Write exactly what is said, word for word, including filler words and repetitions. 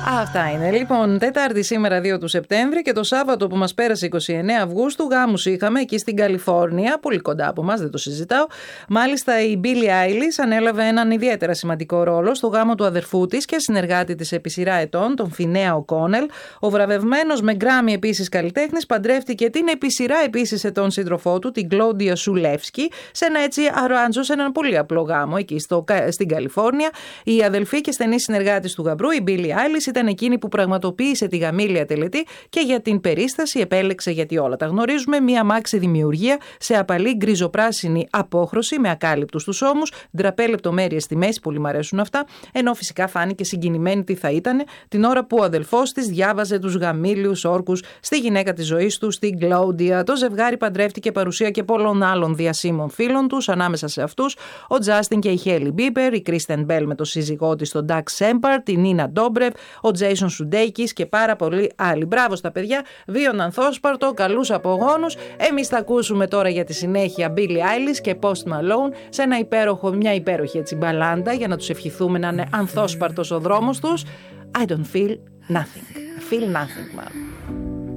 Αυτά είναι. Λοιπόν, Τετάρτη σήμερα δύο του Σεπτέμβρη και το Σάββατο που μας πέρασε είκοσι εννέα Αυγούστου γάμους είχαμε εκεί στην Καλιφόρνια, πολύ κοντά από μας, δεν το συζητάω. Μάλιστα η Billie Eilish ανέλαβε έναν ιδιαίτερα σημαντικό ρόλο στο γάμο του αδερφού της και συνεργάτη της επί σειρά ετών, τον Φινέα Οκόνελ. Ο βραβευμένος με Γκράμι επίσης καλλιτέχνης παντρεύτηκε την επί σειρά επίσης ετών σύντροφό του, την Κλόντια Σουλεύσκι, σε ένα έτσι αράντζο, σε έναν πολύ απλό γάμο εκεί στο, στην Καλιφόρνια. Η αδελφή και στενή συνεργάτης του γαμπρού, η Billie Eilish, ήταν εκείνη που πραγματοποίησε τη γαμήλια τελετή και για την περίσταση επέλεξε, γιατί όλα τα γνωρίζουμε, μία αμάξι δημιουργία σε απαλή γκριζοπράσινη απόχρωση με ακάλυπτους τους ώμους, ντραπέ λεπτομέρειες στη μέση, πολύ μ' αρέσουν αυτά, ενώ φυσικά φάνηκε συγκινημένη τι θα ήταν την ώρα που ο αδελφός της διάβαζε τους γαμήλιους όρκους στη γυναίκα της ζωής του, στην Κλόντια. Το ζευγάρι παντρεύτηκε παρουσία και πολλών άλλων διασήμων φίλων τους, ανάμεσα σε αυτούς ο Τζάστιν και η Χέλι Μπίμπερ, η Κρίστεν Μπέλ με το σύζυγό της τον Ντακ Σέμπαρ, την Νίνα Ντόμπρεβ, ο Τζέισον Σουντέικης και πάρα πολλοί άλλοι. Μπράβο στα παιδιά, βίων ανθόσπαρτο, καλούς απογόνους. Εμείς θα ακούσουμε τώρα για τη συνέχεια Billie Eilish και Post Malone σε ένα υπέροχο, μια υπέροχη έτσι μπαλάντα για να τους ευχηθούμε να είναι ανθόσπαρτος ο δρόμος τους. I don't feel nothing. Feel nothing, man.